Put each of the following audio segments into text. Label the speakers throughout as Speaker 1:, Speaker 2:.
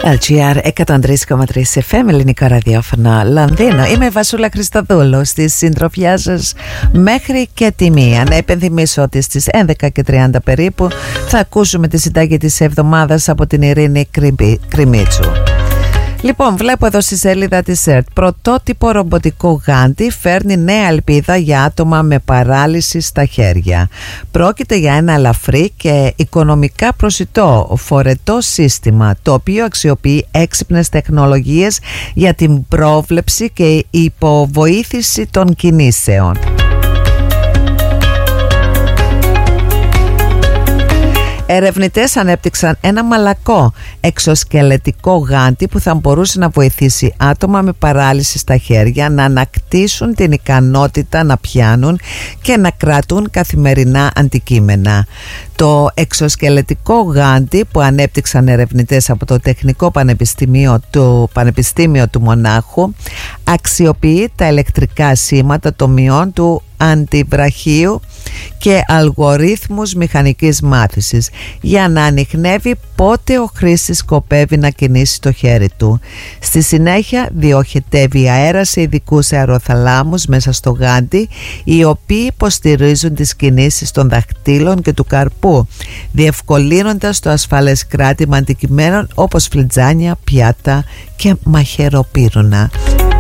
Speaker 1: LGR 103,3 FM, ελληνικά ραδιόφωνα, Λονδίνο. Είμαι η Βασούλα Χριστοδούλου, στη συντροφιά σας μέχρι και τη μία. Να υπενθυμίσω ότι στις 11:30 περίπου θα ακούσουμε τη συνταγή της εβδομάδας από την Ειρήνη Κρυμίτσου. Λοιπόν, βλέπω εδώ στη σελίδα της ΕΡΤ: πρωτότυπο ρομποτικό γάντι φέρνει νέα ελπίδα για άτομα με παράλυση στα χέρια. Πρόκειται για ένα ελαφρύ και οικονομικά προσιτό φορετό σύστημα, το οποίο αξιοποιεί έξυπνες τεχνολογίες για την πρόβλεψη και υποβοήθηση των κινήσεων. Ερευνητές ανέπτυξαν ένα μαλακό εξωσκελετικό γάντι που θα μπορούσε να βοηθήσει άτομα με παράλυση στα χέρια να ανακτήσουν την ικανότητα να πιάνουν και να κρατούν καθημερινά αντικείμενα. Το εξωσκελετικό γάντι που ανέπτυξαν ερευνητές από το Τεχνικό Πανεπιστήμιο του Μονάχου αξιοποιεί τα ηλεκτρικά σήματα τομιών του αντιβραχίου και αλγορίθμους μηχανικής μάθησης για να ανιχνεύει πότε ο χρήστης σκοπεύει να κινήσει το χέρι του. Στη συνέχεια διοχετεύει αέρα σε ειδικούς αεροθαλάμους μέσα στο γάντι, οι οποίοι υποστηρίζουν τις κινήσεις των δαχτύλων και του καρπού, διευκολύνοντας το ασφαλές κράτημα αντικειμένων όπως φλιτζάνια, πιάτα και μαχαιροπύρουνα.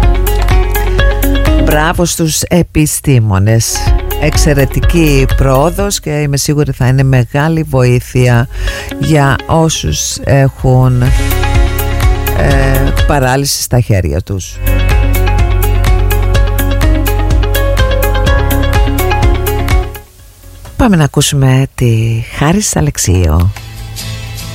Speaker 1: Μπράβο στους επιστήμονες. Εξαιρετική πρόοδος και είμαι σίγουρη θα είναι μεγάλη βοήθεια για όσους έχουν παράλυση στα χέρια τους. Πάμε να ακούσουμε τη Χάρις Αλεξίου.